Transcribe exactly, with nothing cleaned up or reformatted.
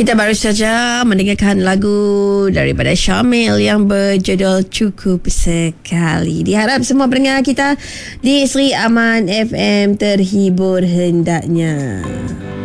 Kita baru saja mendengarkan lagu daripada Syamil yang berjudul Cukup Sekali. Diharap semua pendengar kita di Sri Aman F M terhibur hendaknya.